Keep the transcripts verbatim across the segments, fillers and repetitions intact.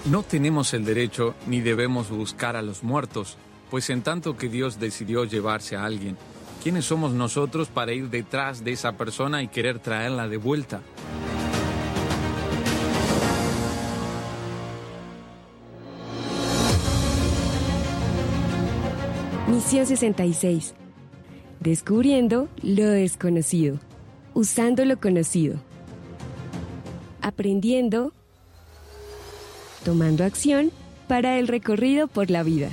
No tenemos el derecho ni debemos buscar a los muertos, pues en tanto que Dios decidió llevarse a alguien, ¿quiénes somos nosotros para ir detrás de esa persona y querer traerla de vuelta? Misión sesenta y seis. Descubriendo lo desconocido, usando lo conocido, aprendiendo, tomando acción para el recorrido por la vida.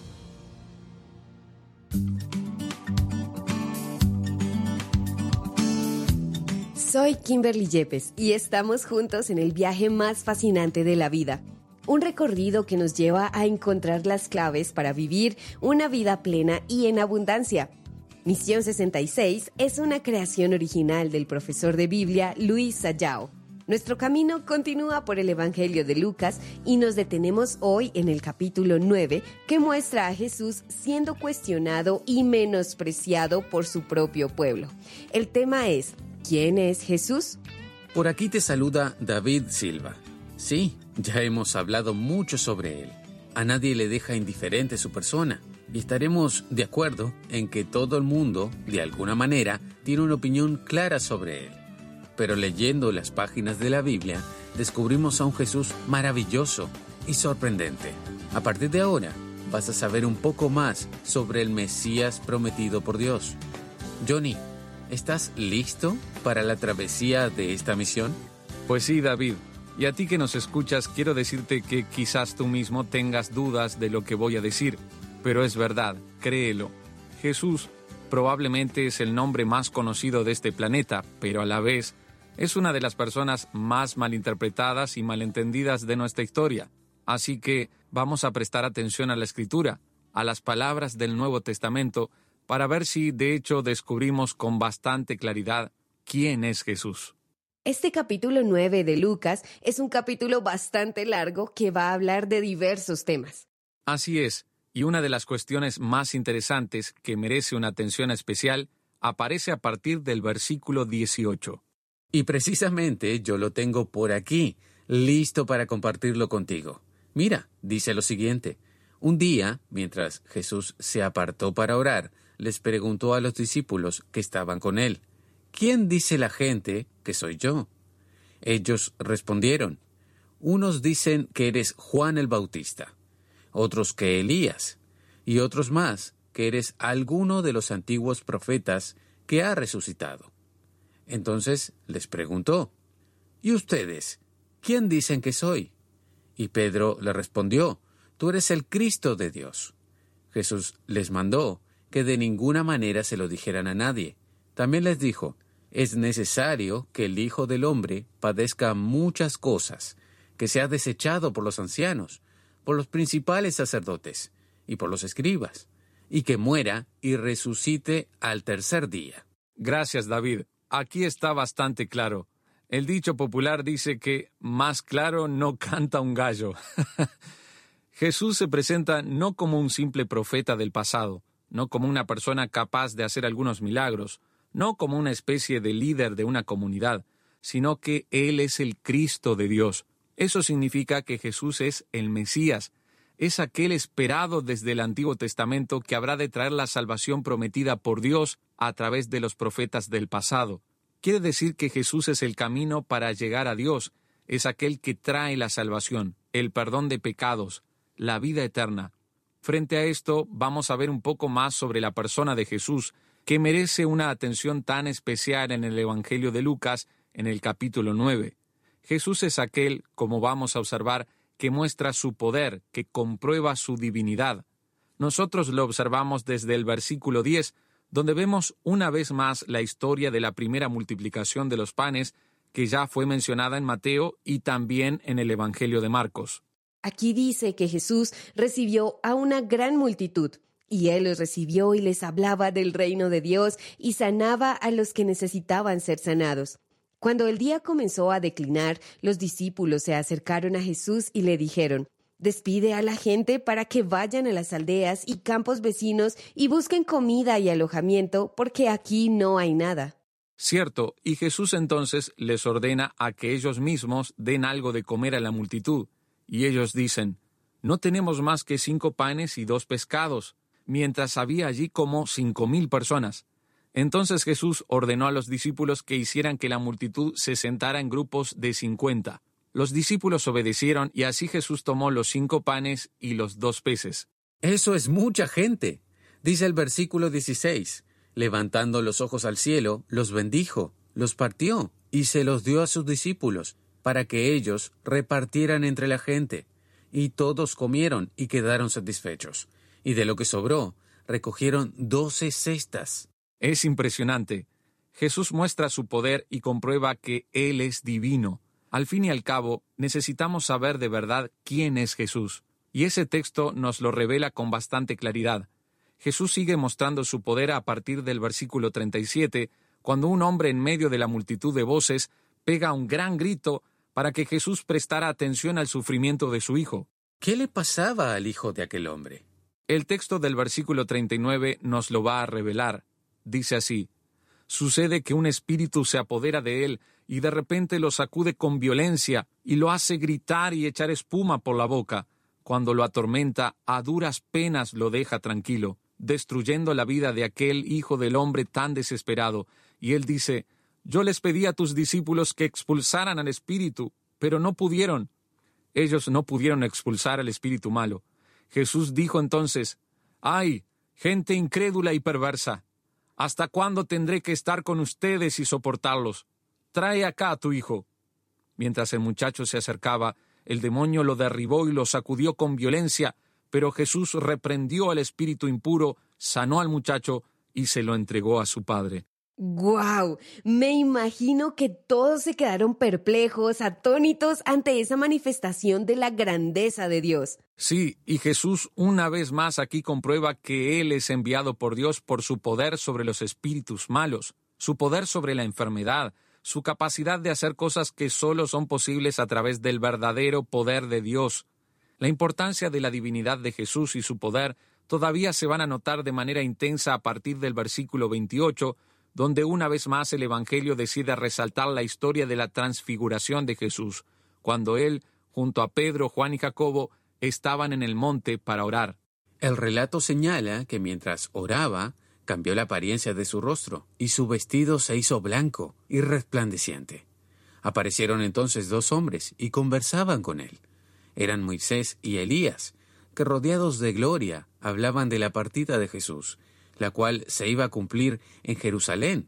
Soy Kimberly Yepes y estamos juntos en el viaje más fascinante de la vida. Un recorrido que nos lleva a encontrar las claves para vivir una vida plena y en abundancia. Misión sesenta y seis es una creación original del profesor de Biblia Luis Sallao. Nuestro camino continúa por el Evangelio de Lucas y nos detenemos hoy en el capítulo nueve, que muestra a Jesús siendo cuestionado y menospreciado por su propio pueblo. El tema es: ¿quién es Jesús? Por aquí te saluda David Silva. Sí, ya hemos hablado mucho sobre él. A nadie le deja indiferente su persona, y estaremos de acuerdo en que todo el mundo, de alguna manera, tiene una opinión clara sobre él. Pero leyendo las páginas de la Biblia, descubrimos a un Jesús maravilloso y sorprendente. A partir de ahora, vas a saber un poco más sobre el Mesías prometido por Dios. Johnny, ¿estás listo para la travesía de esta misión? Pues sí, David. Y a ti que nos escuchas, quiero decirte que quizás tú mismo tengas dudas de lo que voy a decir, pero es verdad, créelo. Jesús probablemente es el nombre más conocido de este planeta, pero a la vez es una de las personas más malinterpretadas y malentendidas de nuestra historia. Así que vamos a prestar atención a la Escritura, a las palabras del Nuevo Testamento, para ver si de hecho descubrimos con bastante claridad quién es Jesús. Este capítulo nueve de Lucas es un capítulo bastante largo que va a hablar de diversos temas. Así es, y una de las cuestiones más interesantes que merece una atención especial aparece a partir del versículo dieciocho. Y precisamente yo lo tengo por aquí, listo para compartirlo contigo. Mira, dice lo siguiente: un día, mientras Jesús se apartó para orar, les preguntó a los discípulos que estaban con él: ¿quién dice la gente que soy yo? Ellos respondieron: unos dicen que eres Juan el Bautista, otros que Elías, y otros más que eres alguno de los antiguos profetas que ha resucitado. Entonces les preguntó: ¿y ustedes? ¿Quién dicen que soy? Y Pedro le respondió: tú eres el Cristo de Dios. Jesús les mandó que de ninguna manera se lo dijeran a nadie. También les dijo: es necesario que el Hijo del Hombre padezca muchas cosas, que sea desechado por los ancianos, por los principales sacerdotes y por los escribas, y que muera y resucite al tercer día. Gracias, David. Aquí está bastante claro. El dicho popular dice que más claro no canta un gallo. Jesús se presenta no como un simple profeta del pasado, no como una persona capaz de hacer algunos milagros, no como una especie de líder de una comunidad, sino que Él es el Cristo de Dios. Eso significa que Jesús es el Mesías, es aquel esperado desde el Antiguo Testamento que habrá de traer la salvación prometida por Dios a través de los profetas del pasado. Quiere decir que Jesús es el camino para llegar a Dios, es aquel que trae la salvación, el perdón de pecados, la vida eterna. Frente a esto, vamos a ver un poco más sobre la persona de Jesús, que merece una atención tan especial en el Evangelio de Lucas, en el capítulo nueve. Jesús es aquel, como vamos a observar, que muestra su poder, que comprueba su divinidad. Nosotros lo observamos desde el versículo diez, donde vemos una vez más la historia de la primera multiplicación de los panes, que ya fue mencionada en Mateo y también en el Evangelio de Marcos. Aquí dice que Jesús recibió a una gran multitud, y Él los recibió y les hablaba del reino de Dios y sanaba a los que necesitaban ser sanados. Cuando el día comenzó a declinar, los discípulos se acercaron a Jesús y le dijeron: despide a la gente para que vayan a las aldeas y campos vecinos y busquen comida y alojamiento, porque aquí no hay nada. Cierto, y Jesús entonces les ordena a que ellos mismos den algo de comer a la multitud, Y ellos dicen, «No tenemos más que cinco panes y dos pescados», mientras había allí como cinco mil personas. Entonces Jesús ordenó a los discípulos que hicieran que la multitud se sentara en grupos de cincuenta. Los discípulos obedecieron y así Jesús tomó los cinco panes y los dos peces. Eso es mucha gente. Dice el versículo dieciséis, levantando los ojos al cielo, los bendijo, los partió y se los dio a sus discípulos, para que ellos repartieran entre la gente. Y todos comieron y quedaron satisfechos. Y de lo que sobró, recogieron doce cestas. Es impresionante. Jesús muestra su poder y comprueba que Él es divino. Al fin y al cabo, necesitamos saber de verdad quién es Jesús. Y ese texto nos lo revela con bastante claridad. Jesús sigue mostrando su poder a partir del versículo treinta y siete, cuando un hombre en medio de la multitud de voces pega un gran grito para que Jesús prestara atención al sufrimiento de su hijo. ¿Qué le pasaba al hijo de aquel hombre? El texto del versículo treinta y nueve nos lo va a revelar. Dice así, «Sucede que un espíritu se apodera de él y de repente lo sacude con violencia y lo hace gritar y echar espuma por la boca. Cuando lo atormenta, a duras penas lo deja tranquilo, destruyendo la vida de aquel hijo del hombre tan desesperado. Y él dice, yo les pedí a tus discípulos que expulsaran al espíritu, pero no pudieron. Ellos no pudieron expulsar al espíritu malo. Jesús dijo entonces, ¡ay, gente incrédula y perversa! ¿Hasta cuándo tendré que estar con ustedes y soportarlos? Trae acá a tu hijo». Mientras el muchacho se acercaba, el demonio lo derribó y lo sacudió con violencia, pero Jesús reprendió al espíritu impuro, sanó al muchacho y se lo entregó a su padre. ¡Guau! Me imagino que todos se quedaron perplejos, atónitos ante esa manifestación de la grandeza de Dios. Sí, y Jesús una vez más aquí comprueba que Él es enviado por Dios por su poder sobre los espíritus malos, su poder sobre la enfermedad, su capacidad de hacer cosas que solo son posibles a través del verdadero poder de Dios. La importancia de la divinidad de Jesús y su poder todavía se van a notar de manera intensa a partir del versículo veintiocho, donde una vez más el Evangelio decide resaltar la historia de la transfiguración de Jesús, cuando Él, junto a Pedro, Juan y Jacobo, estaban en el monte para orar. El relato señala que mientras oraba, cambió la apariencia de su rostro, y su vestido se hizo blanco y resplandeciente. Aparecieron entonces dos hombres y conversaban con él. Eran Moisés y Elías, que rodeados de gloria hablaban de la partida de Jesús, la cual se iba a cumplir en Jerusalén.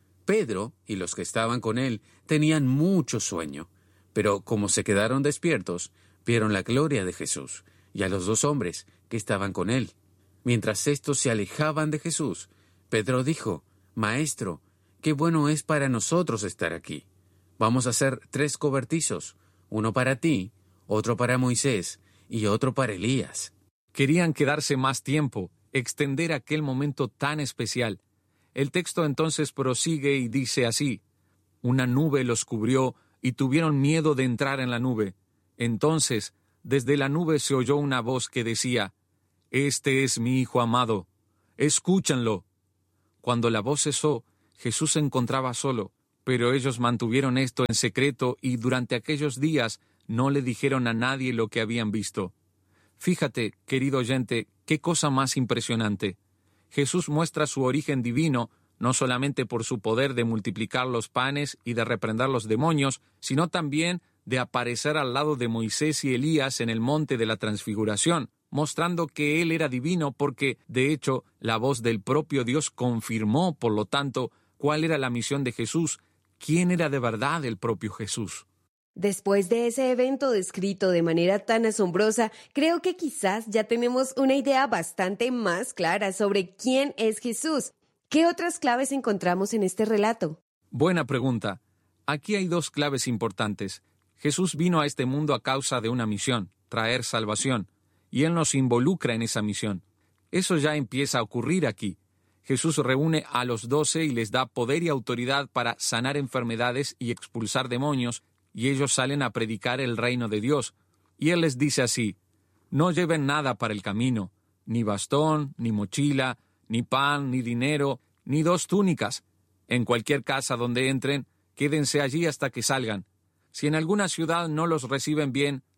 Pedro y los que estaban con él tenían mucho sueño, pero como se quedaron despiertos, vieron la gloria de Jesús y a los dos hombres que estaban con él. Mientras estos se alejaban de Jesús, Pedro dijo, «Maestro, qué bueno es para nosotros estar aquí. Vamos a hacer tres cobertizos, uno para ti, otro para Moisés y otro para Elías». Querían quedarse más tiempo, extender aquel momento tan especial. El texto entonces prosigue y dice así, «Una nube los cubrió y tuvieron miedo de entrar en la nube. Entonces, desde la nube se oyó una voz que decía, «Este es mi Hijo amado, escúchanlo». Cuando la voz cesó, Jesús se encontraba solo, pero ellos mantuvieron esto en secreto y durante aquellos días no le dijeron a nadie lo que habían visto. Fíjate, querido oyente, qué cosa más impresionante. Jesús muestra su origen divino, no solamente por su poder de multiplicar los panes y de reprender los demonios, sino también de aparecer al lado de Moisés y Elías en el monte de la transfiguración, mostrando que Él era divino porque, de hecho, la voz del propio Dios confirmó, por lo tanto, cuál era la misión de Jesús, quién era de verdad el propio Jesús. Después de ese evento descrito de manera tan asombrosa, creo que quizás ya tenemos una idea bastante más clara sobre quién es Jesús. ¿Qué otras claves encontramos en este relato? Buena pregunta. Aquí hay dos claves importantes. Jesús vino a este mundo a causa de una misión, traer salvación, y Él nos involucra en esa misión. Eso ya empieza a ocurrir aquí. Jesús reúne a los doce y les da poder y autoridad para sanar enfermedades y expulsar demonios, y ellos salen a predicar el reino de Dios. Y Él les dice así, no lleven nada para el camino, ni bastón, ni mochila, ni pan, ni dinero, ni dos túnicas. En cualquier casa donde entren, quédense allí hasta que salgan. Si en alguna ciudad no los reciben bien,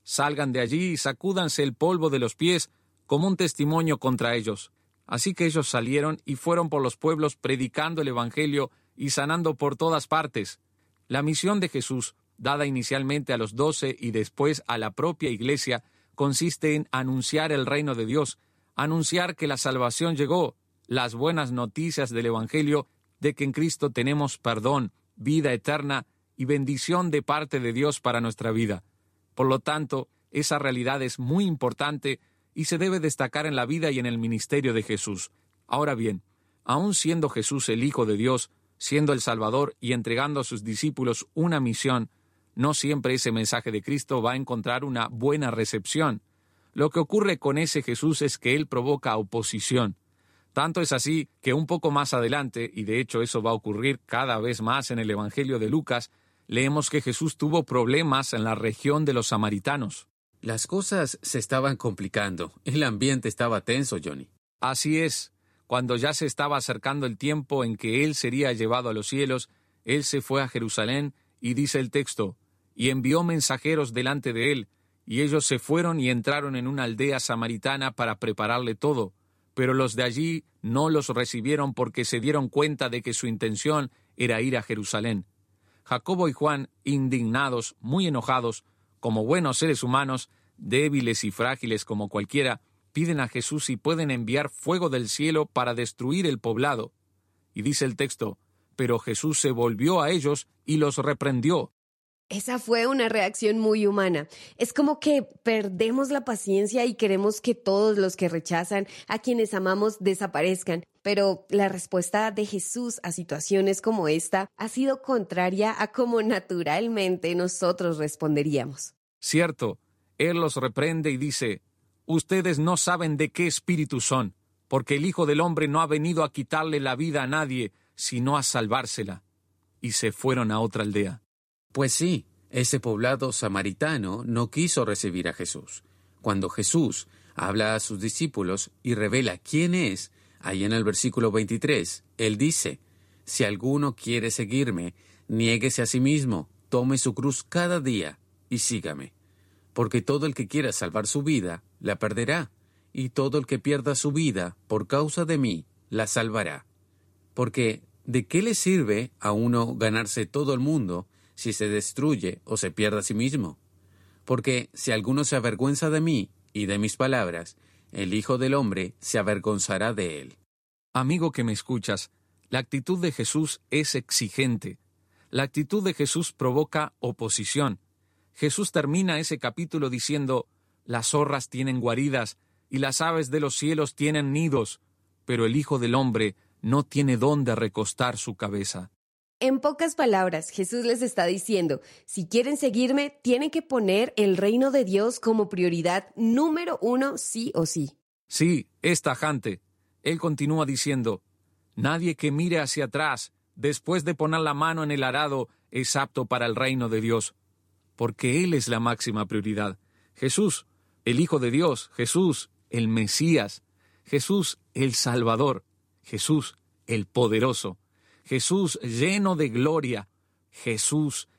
Salgan de allí y sacúdanse el polvo de los pies como un testimonio contra ellos. Así que ellos salieron y fueron por los pueblos predicando el Evangelio y sanando por todas partes. La misión de Jesús, dada inicialmente a los doce y después a la propia Iglesia, consiste en anunciar el reino de Dios, anunciar que la salvación llegó, las buenas noticias del Evangelio de que en Cristo tenemos perdón, vida eterna y bendición de parte de Dios para nuestra vida. Por lo tanto, esa realidad es muy importante y se debe destacar en la vida y en el ministerio de Jesús. Ahora bien, aun siendo Jesús el Hijo de Dios, siendo el Salvador y entregando a sus discípulos una misión, no siempre ese mensaje de Cristo va a encontrar una buena recepción. Lo que ocurre con ese Jesús es que Él provoca oposición. Tanto es así que un poco más adelante, y de hecho eso va a ocurrir cada vez más en el Evangelio de Lucas, leemos que Jesús tuvo problemas en la región de los samaritanos. Las cosas se estaban complicando. El ambiente estaba tenso, Johnny. Así es. Cuando ya se estaba acercando el tiempo en que Él sería llevado a los cielos, Él se fue a Jerusalén, y dice el texto, y envió mensajeros delante de Él, y ellos se fueron y entraron en una aldea samaritana para prepararle todo. Pero los de allí no los recibieron porque se dieron cuenta de que su intención era ir a Jerusalén. Jacobo y Juan, indignados, muy enojados, como buenos seres humanos, débiles y frágiles como cualquiera, piden a Jesús si pueden enviar fuego del cielo para destruir el poblado. Y dice el texto, pero Jesús se volvió a ellos y los reprendió. Esa fue una reacción muy humana. Es como que perdemos la paciencia y queremos que todos los que rechazan a quienes amamos desaparezcan. Pero la respuesta de Jesús a situaciones como esta ha sido contraria a cómo naturalmente nosotros responderíamos. Cierto, Él los reprende y dice, ustedes no saben de qué espíritu son, porque el Hijo del Hombre no ha venido a quitarle la vida a nadie, sino a salvársela. Y se fueron a otra aldea. Pues sí, ese poblado samaritano no quiso recibir a Jesús. Cuando Jesús habla a sus discípulos y revela quién es, ahí en el versículo veintitrés, Él dice, si alguno quiere seguirme, niéguese a sí mismo, tome su cruz cada día y sígame. Porque todo el que quiera salvar su vida, la perderá, y todo el que pierda su vida por causa de mí, la salvará. Porque, ¿de qué le sirve a uno ganarse todo el mundo si se destruye o se pierde a sí mismo? Porque si alguno se avergüenza de mí y de mis palabras, el Hijo del Hombre se avergonzará de él. Amigo que me escuchas, la actitud de Jesús es exigente. La actitud de Jesús provoca oposición. Jesús termina ese capítulo diciendo, las zorras tienen guaridas y las aves de los cielos tienen nidos, pero el Hijo del Hombre no tiene dónde recostar su cabeza. En pocas palabras, Jesús les está diciendo, si quieren seguirme, tienen que poner el reino de Dios como prioridad número uno sí o sí. Sí, es tajante. Él continúa diciendo, nadie que mire hacia atrás, después de poner la mano en el arado, es apto para el reino de Dios. Porque Él es la máxima prioridad. Jesús, el Hijo de Dios, Jesús, el Mesías, Jesús, el Salvador, Jesús, el Poderoso, Jesús lleno de gloria, Jesús